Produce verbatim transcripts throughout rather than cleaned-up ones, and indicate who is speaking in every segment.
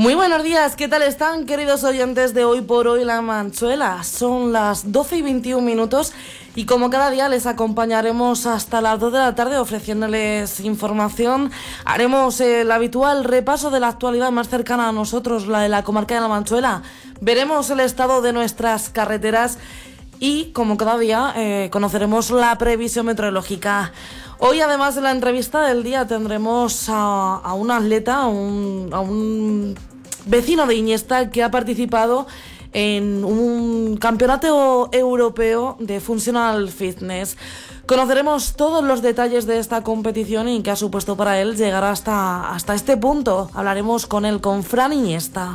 Speaker 1: Muy buenos días, ¿qué tal están, queridos oyentes de Hoy por Hoy La Manchuela? Son las doce y veintiún minutos y como cada día les acompañaremos hasta las dos de la tarde ofreciéndoles información. Haremos el habitual repaso de la actualidad más cercana a nosotros, la de la comarca de La Manchuela. Veremos el estado de nuestras carreteras y, como cada día, eh, conoceremos la previsión meteorológica. Hoy, además de la entrevista del día, tendremos a, a un atleta, a un, a un vecino de Iñesta que ha participado en un campeonato europeo de Functional Fitness. Conoceremos todos los detalles de esta competición y qué ha supuesto para él llegar hasta, hasta este punto. Hablaremos con él, con Fran Iñesta.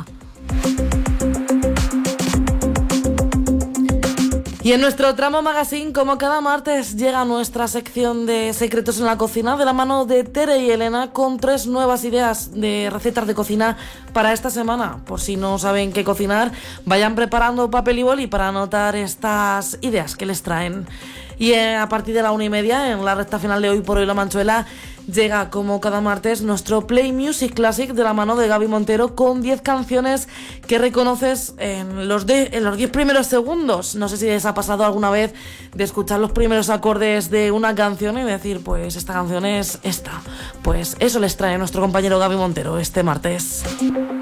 Speaker 1: Y en nuestro tramo magazine, como cada martes, llega nuestra sección de Secretos en la Cocina de la mano de Tere y Elena con tres nuevas ideas de recetas de cocina para esta semana. Por si no saben qué cocinar, vayan preparando papel y boli para anotar estas ideas que les traen. Y eh, a partir de la una y media, en la recta final de Hoy por Hoy La Manchuela, llega como cada martes nuestro Play Music Classic de la mano de Gaby Montero con diez canciones que reconoces en los de, en los diez primeros segundos. No sé si les ha pasado alguna vez de escuchar los primeros acordes de una canción y decir, pues esta canción es esta. Pues eso les trae nuestro compañero Gaby Montero este martes.